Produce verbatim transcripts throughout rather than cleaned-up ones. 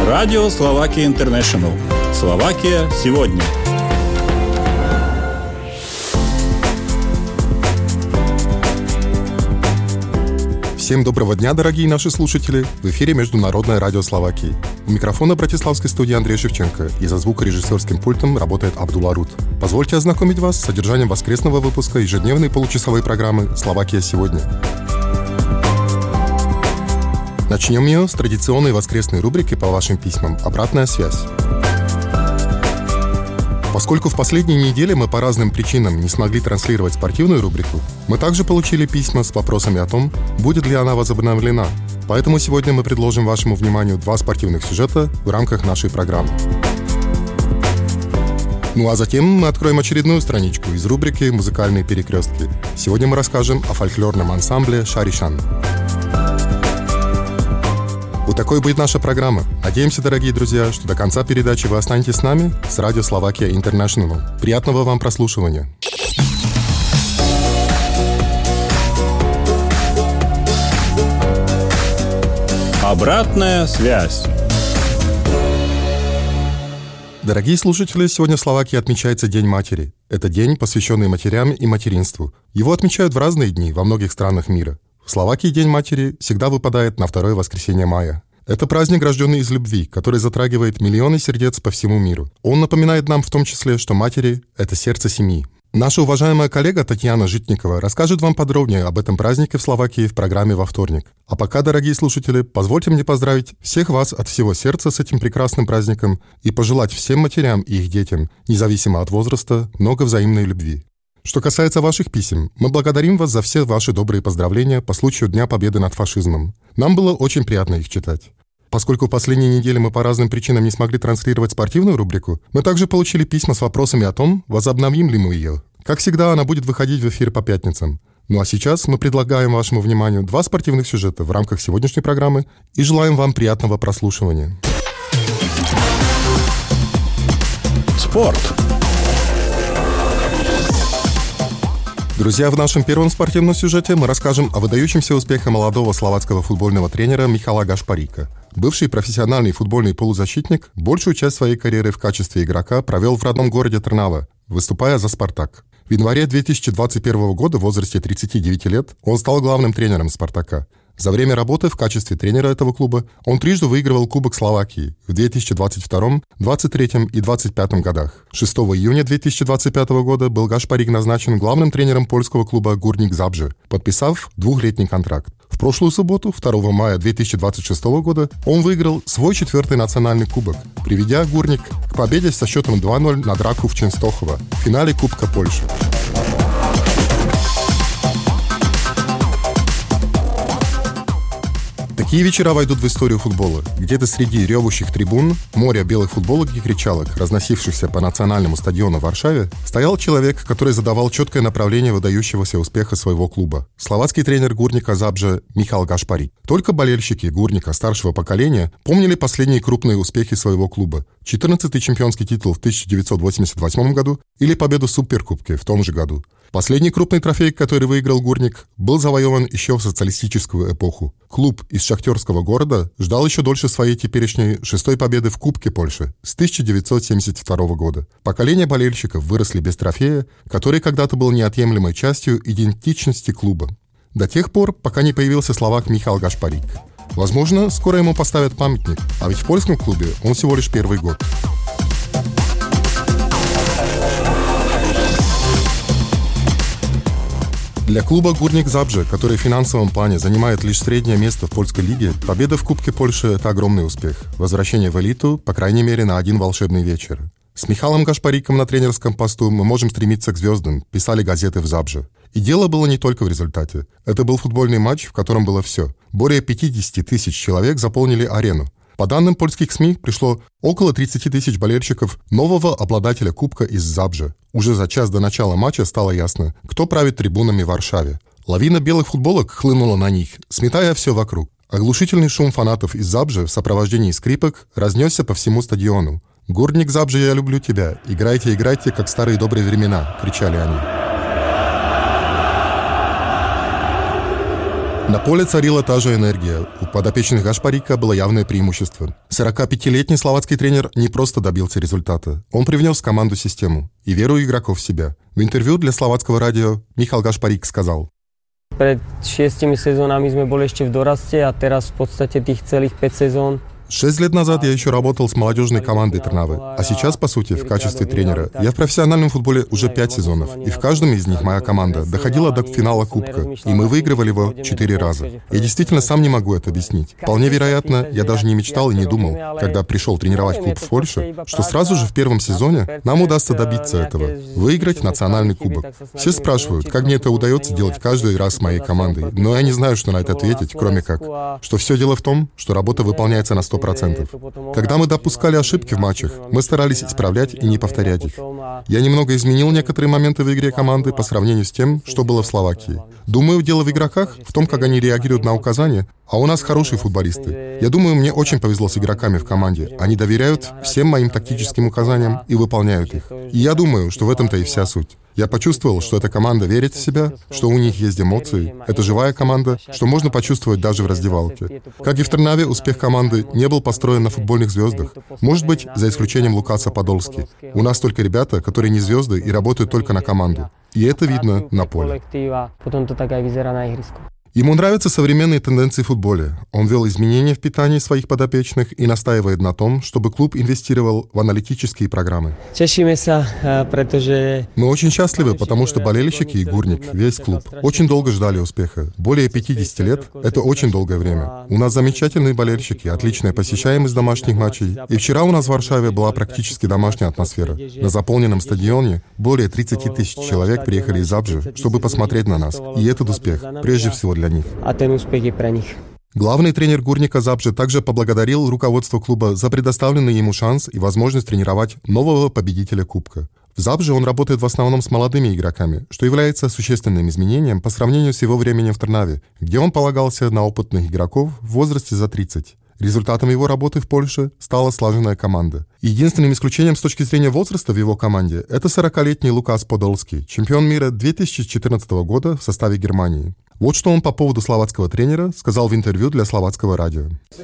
Радио Словакия Интернешнл. Словакия сегодня. Всем доброго дня, дорогие наши слушатели! В эфире Международное радио Словакии. У микрофона братиславской студии Андрей Шевченко, и за звукорежиссерским пультом работает Абдулла Рут. Позвольте ознакомить вас с содержанием воскресного выпуска ежедневной получасовой программы «Словакия сегодня». Начнем ее с традиционной воскресной рубрики по вашим письмам «Обратная связь». Поскольку в последние недели мы по разным причинам не смогли транслировать спортивную рубрику, мы также получили письма с вопросами о том, будет ли она возобновлена. Поэтому сегодня мы предложим вашему вниманию два спортивных сюжета в рамках нашей программы. Ну а затем мы откроем очередную страничку из рубрики «Музыкальные перекрестки». Сегодня мы расскажем о фольклорном ансамбле «Шаришан». Вот такой будет наша программа. Надеемся, дорогие друзья, что до конца передачи вы останетесь с нами с радио Словакия Интернешнл. Приятного вам прослушивания. Обратная связь. Дорогие слушатели, сегодня в Словакии отмечается День матери. Это день, посвященный матерям и материнству. Его отмечают в разные дни во многих странах мира. В Словакии День матери всегда выпадает на второе воскресенье мая. Это праздник, рожденный из любви, который затрагивает миллионы сердец по всему миру. Он напоминает нам в том числе, что матери – это сердце семьи. Наша уважаемая коллега Татьяна Житникова расскажет вам подробнее об этом празднике в Словакии в программе во вторник. А пока, дорогие слушатели, позвольте мне поздравить всех вас от всего сердца с этим прекрасным праздником и пожелать всем матерям и их детям, независимо от возраста, много взаимной любви. Что касается ваших писем, мы благодарим вас за все ваши добрые поздравления по случаю Дня Победы над фашизмом. Нам было очень приятно их читать. Поскольку в последние недели мы по разным причинам не смогли транслировать спортивную рубрику, мы также получили письма с вопросами о том, возобновим ли мы ее. Как всегда, она будет выходить в эфир по пятницам. Ну а сейчас мы предлагаем вашему вниманию два спортивных сюжета в рамках сегодняшней программы и желаем вам приятного прослушивания. Спорт. Друзья, в нашем первом спортивном сюжете мы расскажем о выдающемся успехе молодого словацкого футбольного тренера Мichala Gašparíka. Бывший профессиональный футбольный полузащитник большую часть своей карьеры в качестве игрока провел в родном городе Трнава, выступая за «Спартак». В январе две тысячи двадцать первого года в возрасте тридцати девяти лет он стал главным тренером «Спартака». За время работы в качестве тренера этого клуба он трижды выигрывал Кубок Словакии в две тысячи двадцать втором, двадцать третьем и двадцать пятом годах. шестого июня две тысячи двадцать пятого года был Gašparík назначен главным тренером польского клуба Górnik Zabrze, подписав двухлетний контракт. В прошлую субботу, второго мая две тысячи двадцать шестого года, он выиграл свой четвертый национальный кубок, приведя Górnik к победе со счетом два ноль над Raków Częstochowa в финале Кубка Польши. Такие вечера войдут в историю футбола. Где-то среди ревущих трибун, моря белых футболок и кричалок, разносившихся по национальному стадиону в Варшаве, стоял человек, который задавал четкое направление выдающегося успеха своего клуба. Словацкий тренер Górnika Zabrze Michal Gašparík. Только болельщики Górnika старшего поколения помнили последние крупные успехи своего клуба. четырнадцатый чемпионский титул в тысяча девятьсот восемьдесят восьмом году или победу в Суперкубке в том же году. Последний крупный трофей, который выиграл Górnik, был завоеван еще в социалистическую эпоху. Клуб из шахтерского города ждал еще дольше своей теперешней шестой победы в Кубке Польши с тысяча девятьсот семьдесят второго года. Поколения болельщиков выросли без трофея, который когда-то был неотъемлемой частью идентичности клуба. До тех пор, пока не появился словак Michal Gašparík. Возможно, скоро ему поставят памятник, а ведь в польском клубе он всего лишь первый год. Для клуба Górnik Zabrze, который в финансовом плане занимает лишь среднее место в польской лиге, победа в Кубке Польши – это огромный успех. Возвращение в элиту, по крайней мере, на один волшебный вечер. С Михалом Gašparíkom на тренерском посту мы можем стремиться к звездам, писали газеты в Zabrze. И дело было не только в результате. Это был футбольный матч, в котором было все. Более пятьдесят тысяч человек заполнили арену. По данным польских СМИ, пришло около тридцать тысяч болельщиков нового обладателя кубка из Zabrze. Уже за час до начала матча стало ясно, кто правит трибунами в Варшаве. Лавина белых футболок хлынула на них, сметая все вокруг. Оглушительный шум фанатов из Zabrze в сопровождении скрипок разнесся по всему стадиону. «Górnik Zabrze, я люблю тебя! Играйте, играйте, как в старые добрые времена!» — кричали они. На поле царила та же энергия. У подопечных Гашпарика было явное преимущество. сорокапятилетний словацкий тренер не просто добился результата. Он привнес в команду систему и веру игроков в себя. В интервью для словацкого радио Michal Gašparík сказал: Pred šiestimi sezónami sme boli ešte v doraste a teraz v podstate tých celých päť sezón. Шесть лет назад я еще работал с молодежной командой Трнавы, а сейчас, по сути, в качестве тренера, я в профессиональном футболе уже пять сезонов, и в каждом из них моя команда доходила до финала Кубка, и мы выигрывали его четыре раза. Я действительно сам не могу это объяснить. Вполне вероятно, я даже не мечтал и не думал, когда пришел тренировать клуб в Польше, что сразу же в первом сезоне нам удастся добиться этого, выиграть национальный кубок. Все спрашивают, как мне это удается делать каждый раз с моей командой, но я не знаю, что на это ответить, кроме как, что все дело в том, что работа выполняется на сто процентов. Когда мы допускали ошибки в матчах, мы старались исправлять и не повторять их. Я немного изменил некоторые моменты в игре команды по сравнению с тем, что было в Словакии. Думаю, дело в игроках, в том, как они реагируют на указания, а у нас хорошие футболисты. Я думаю, мне очень повезло с игроками в команде. Они доверяют всем моим тактическим указаниям и выполняют их. И я думаю, что в этом-то и вся суть. Я почувствовал, что эта команда верит в себя, что у них есть эмоции. Это живая команда, что можно почувствовать даже в раздевалке. Как и в Трнаве, успех команды не был построен на футбольных звездах. Может быть, за исключением Лукаса Подолски. У нас только ребята, которые не звезды и работают только на команду. И это видно на поле. Ему нравятся современные тенденции в футболе. Он ввел изменения в питании своих подопечных и настаивает на том, чтобы клуб инвестировал в аналитические программы. Мы очень счастливы, потому что болельщики и Гурник, весь клуб, очень долго ждали успеха. Более пятидесяти лет – это очень долгое время. У нас замечательные болельщики, отличная посещаемость домашних матчей. И вчера у нас в Варшаве была практически домашняя атмосфера. На заполненном стадионе более тридцати тысяч человек приехали из Забжи, чтобы посмотреть на нас. И этот успех прежде всего для них. А ten úspech je pre nich. Главный тренер Гурника Забжи также поблагодарил руководство клуба за предоставленный ему шанс и возможность тренировать нового победителя Кубка. В Забже он работает в основном с молодыми игроками, что является существенным изменением по сравнению с его временем в Трнаве, где он полагался на опытных игроков в возрасте за тридцать. Результатом его работы в Польше стала слаженная команда. Единственным исключением с точки зрения возраста в его команде – это сорокалетний Лукас Подолски, чемпион мира две тысячи четырнадцатого года в составе Германии. Вот что он по поводу словацкого тренера сказал в интервью для словацкого радио.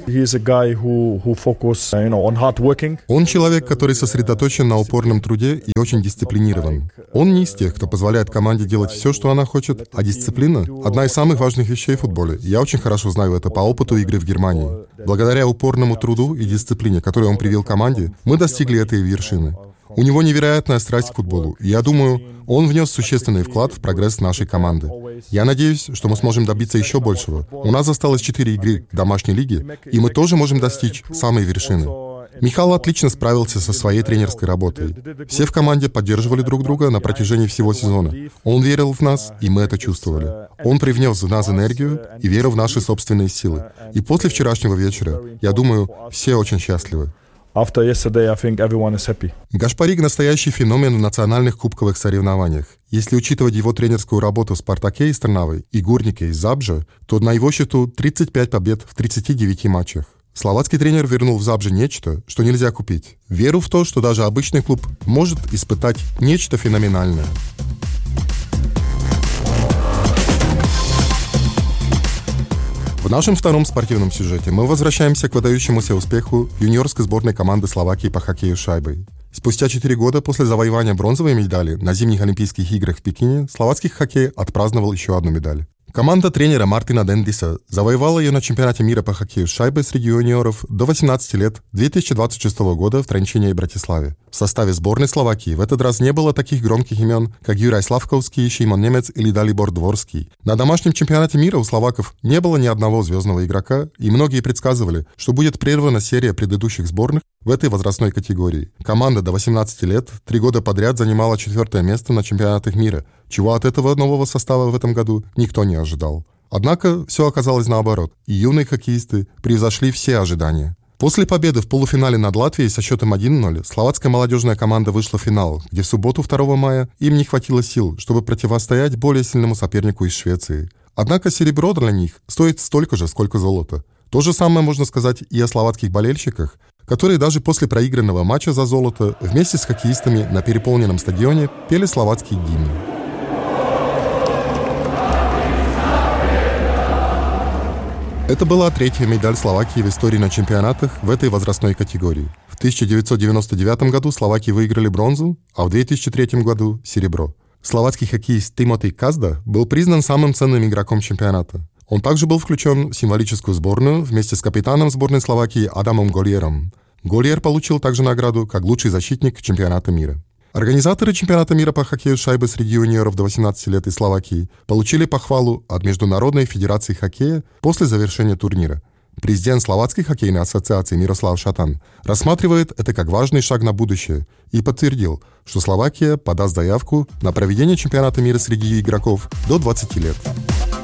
Он человек, который сосредоточен на упорном труде и очень дисциплинирован. Он не из тех, кто позволяет команде делать все, что она хочет, а дисциплина – одна из самых важных вещей в футболе. Я очень хорошо знаю это по опыту игры в Германии. Благодаря упорному труду и дисциплине, которую он привил команде, мы достигли этой вершины. У него невероятная страсть к футболу, и я думаю, он внес существенный вклад в прогресс нашей команды. Я надеюсь, что мы сможем добиться еще большего. У нас осталось четыре игры в домашней лиге, и мы тоже можем достичь самой вершины. Михаил отлично справился со своей тренерской работой. Все в команде поддерживали друг друга на протяжении всего сезона. Он верил в нас, и мы это чувствовали. Он привнес в нас энергию и веру в наши собственные силы. И после вчерашнего вечера, я думаю, все очень счастливы. After yesterday, I think everyone is happy. Gašparík – настоящий феномен в национальных кубковых соревнованиях. Если учитывать его тренерскую работу в «Спартаке» из Трнавы и «Гурнике» из Забжи, то на его счету тридцать пять побед в тридцати девяти матчах. Словацкий тренер вернул в Забже нечто, что нельзя купить. Веру в то, что даже обычный клуб может испытать нечто феноменальное. В нашем втором спортивном сюжете мы возвращаемся к выдающемуся успеху юниорской сборной команды Словакии по хоккею с шайбой. Спустя четыре года после завоевания бронзовой медали на зимних Олимпийских играх в Пекине словацкий хоккей отпраздновал еще одну медаль. Команда тренера Мартина Дендиса завоевала ее на чемпионате мира по хоккею с шайбой среди юниоров до восемнадцати лет две тысячи двадцать шестого года в Тренчине и Братиславе. В составе сборной Словакии в этот раз не было таких громких имен, как Juraj Slavkovský, Šimon Nemec или Dalibor Dvorský. На домашнем чемпионате мира у словаков не было ни одного звездного игрока, и многие предсказывали, что будет прервана серия предыдущих сборных в этой возрастной категории. Команда до восемнадцати лет три года подряд занимала четвертое место на чемпионатах мира, чего от этого нового состава в этом году никто не ожидал. Однако все оказалось наоборот, и юные хоккеисты превзошли все ожидания. После победы в полуфинале над Латвией со счетом один ноль словацкая молодежная команда вышла в финал, где в субботу второго мая им не хватило сил, чтобы противостоять более сильному сопернику из Швеции. Однако серебро для них стоит столько же, сколько золото. То же самое можно сказать и о словацких болельщиках, которые даже после проигранного матча за золото вместе с хоккеистами на переполненном стадионе пели словацкие гимны. Это была третья медаль Словакии в истории на чемпионатах в этой возрастной категории. В тысяча девятьсот девяносто девятом году словаки выиграли бронзу, а в две тысячи третьем году – серебро. Словацкий хоккеист Тимоти Казда был признан самым ценным игроком чемпионата. Он также был включен в символическую сборную вместе с капитаном сборной Словакии Адамом Голлиером. Голлиер получил также награду как лучший защитник чемпионата мира. Организаторы чемпионата мира по хоккею с шайбой среди юниоров до восемнадцати лет из Словакии получили похвалу от Международной федерации хоккея после завершения турнира. Президент Словацкой хоккейной ассоциации Мирослав Шатан рассматривает это как важный шаг на будущее и подтвердил, что Словакия подаст заявку на проведение чемпионата мира среди игроков до двадцати лет.